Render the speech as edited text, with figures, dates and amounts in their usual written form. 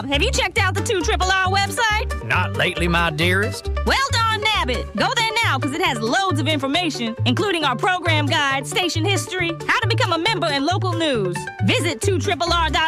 have you checked out the 2RRR website? Not lately, my dearest. Well, darn nabbit. Go there now, because it has loads of information, including our program guide, station history, how to become a member, and local news. Visit 2RRR.org